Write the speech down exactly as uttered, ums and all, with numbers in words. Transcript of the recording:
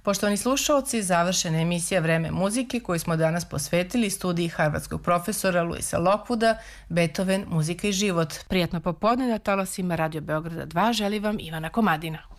Poštovani slušalci, završena je emisija Vreme muzike koju smo danas posvetili studiji harvardskog profesora Louisa Lockwooda Beethoven, muzika i život. Prijatno popodne na talasima Radio Beograda dva želi vam Ivana Komadina.